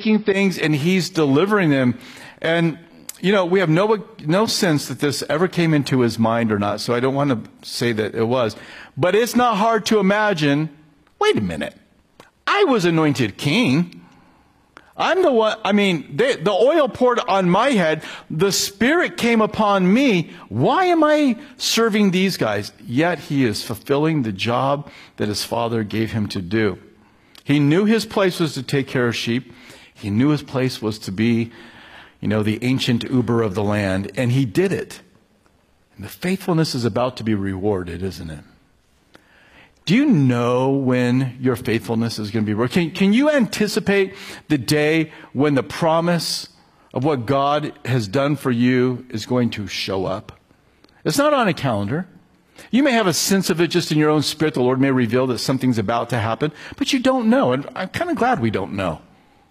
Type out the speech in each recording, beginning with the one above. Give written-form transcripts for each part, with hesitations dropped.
taking things and he's delivering them. And, you know, we have no sense that this ever came into his mind or not, so I don't want to say that it was. But it's not hard to imagine, wait a minute, I was anointed king. I'm the one, the oil poured on my head. The Spirit came upon me. Why am I serving these guys? Yet he is fulfilling the job that his father gave him to do. He knew his place was to take care of sheep. He knew his place was to be, you know, the ancient Uber of the land. And he did it. And the faithfulness is about to be rewarded, isn't it? Do you know when your faithfulness is going to be rewarded? Can you anticipate the day when the promise of what God has done for you is going to show up? It's not on a calendar. You may have a sense of it just in your own spirit. The Lord may reveal that something's about to happen, but you don't know. And I'm kind of glad we don't know.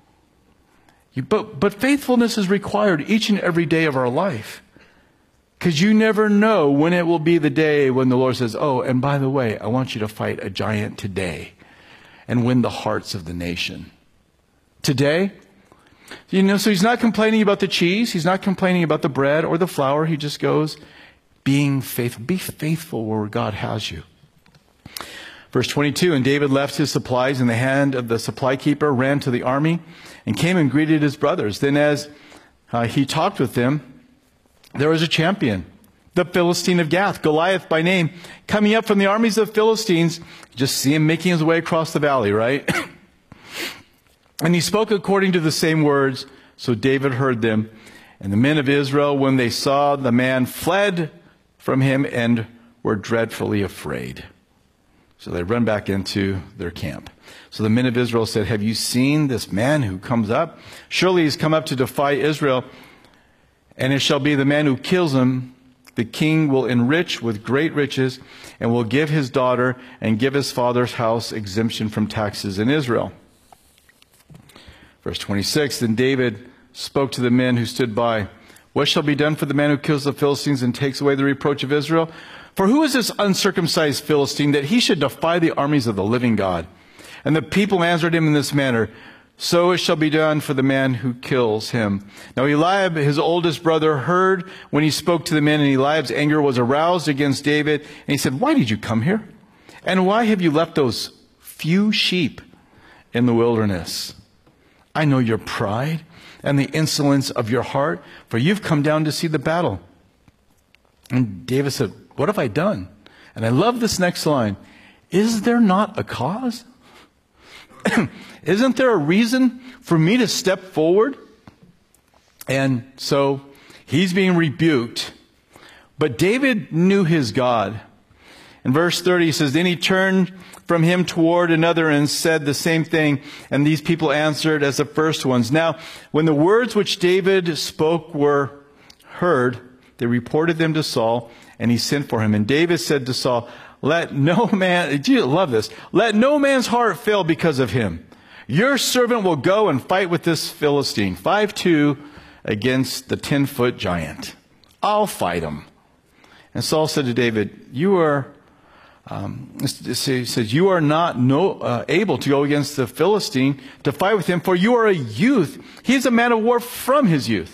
But faithfulness is required each and every day of our life. Because you never know when it will be the day when the Lord says, oh, and by the way, I want you to fight a giant today and win the hearts of the nation. Today, you know, so he's not complaining about the cheese. He's not complaining about the bread or the flour. He just goes, being faithful. Be faithful where God has you. Verse 22, and David left his supplies in the hand of the supply keeper, ran to the army, and came and greeted his brothers. Then as he talked with them, there was a champion, the Philistine of Gath, Goliath by name, coming up from the armies of the Philistines. Just see him making his way across the valley, right? And he spoke according to the same words, so David heard them. And the men of Israel, when they saw the man, fled from him and were dreadfully afraid. So they run back into their camp. So the men of Israel said, have you seen this man who comes up? Surely he's come up to defy Israel. And it shall be the man who kills him, the king will enrich with great riches, and will give his daughter and give his father's house exemption from taxes in Israel. Verse 26, then David spoke to the men who stood by. What shall be done for the man who kills the Philistines and takes away the reproach of Israel? For who is this uncircumcised Philistine that he should defy the armies of the living God? And the people answered him in this manner, so it shall be done for the man who kills him. Now Eliab, his oldest brother, heard when he spoke to the men, and Eliab's anger was aroused against David. And he said, why did you come here? And why have you left those few sheep in the wilderness? I know your pride and the insolence of your heart, for you've come down to see the battle. And David said, what have I done? And I love this next line. Is there not a cause? Isn't there a reason for me to step forward? And so he's being rebuked. But David knew his God. In verse 30, he says, then he turned from him toward another and said the same thing. And these people answered as the first ones. Now, when the words which David spoke were heard, they reported them to Saul, and he sent for him. And David said to Saul, let no man, do you love this? Let no man's heart fail because of him. Your servant will go and fight with this Philistine, 5'2", against the 10-foot giant. I'll fight him. And Saul said to David, you are, he says, you are not able to go against the Philistine to fight with him, for you are a youth. He is a man of war from his youth.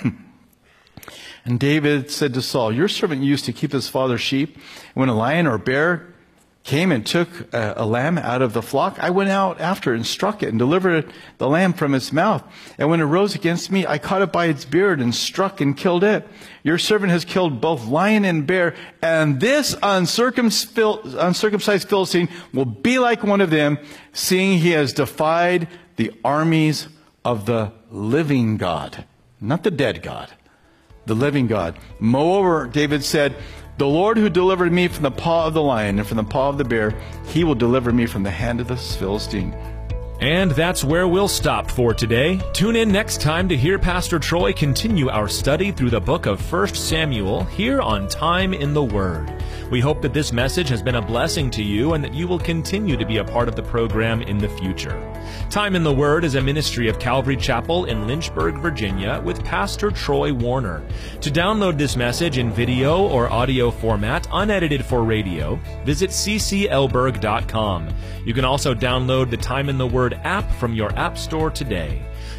And David said to Saul, your servant used to keep his father's sheep. When a lion or bear came and took a lamb out of the flock, I went out after and struck it and delivered the lamb from its mouth. And when it rose against me, I caught it by its beard and struck and killed it. Your servant has killed both lion and bear, and this uncircumcised Philistine will be like one of them, seeing he has defied the armies of the living God, not the dead God. The living God. Moreover, David said, the Lord who delivered me from the paw of the lion and from the paw of the bear, he will deliver me from the hand of the Philistine. And that's where we'll stop for today. Tune in next time to hear Pastor Troy continue our study through the book of 1 Samuel here on Time in the Word. We hope that this message has been a blessing to you and that you will continue to be a part of the program in the future. Time in the Word is a ministry of Calvary Chapel in Lynchburg, Virginia, with Pastor Troy Warner. To download this message in video or audio format, unedited for radio, visit cclberg.com. You can also download the Time in the Word app from your app store today.